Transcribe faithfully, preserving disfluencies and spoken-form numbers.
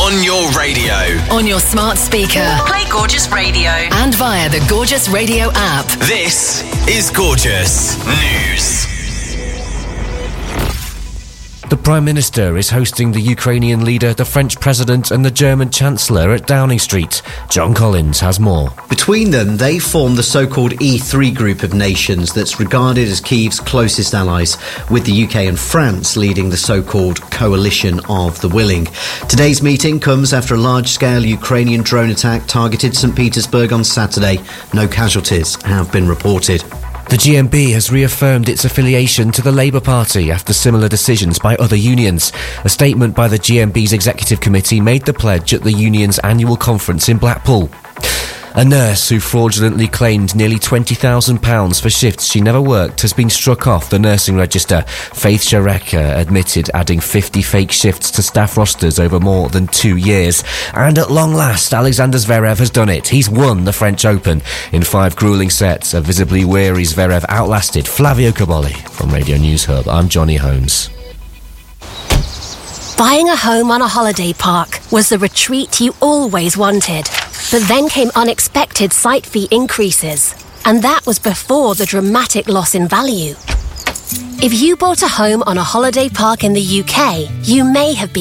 On your radio. On your smart speaker. Play Gorgeous Radio. And via the Gorgeous Radio app. This is Gorgeous News. The Prime Minister is hosting the Ukrainian leader, the French President and the German Chancellor at Downing Street. John Collins has more. Between them, they form the so-called E three group of nations that's regarded as Kyiv's closest allies, with the U K and France leading the so-called Coalition of the Willing. Today's meeting comes after a large-scale Ukrainian drone attack targeted St Petersburg on Saturday. No casualties have been reported. The G M B has reaffirmed its affiliation to the Labour Party after similar decisions by other unions. A statement by the G M B's executive committee made the pledge at the union's annual conference in Blackpool. A nurse who fraudulently claimed nearly twenty thousand pounds for shifts she never worked has been struck off the nursing register. Faith Shareka admitted adding fifty fake shifts to staff rosters over more than two years. And at long last, Alexander Zverev has done it. He's won the French Open. In five gruelling sets, a visibly weary Zverev outlasted Flavio Cobolli. From Radio News Hub, I'm Johnny Holmes. Buying a home on a holiday park was the retreat you always wanted. But then came unexpected site fee increases. And that was before the dramatic loss in value. If you bought a home on a holiday park in the U K, you may have been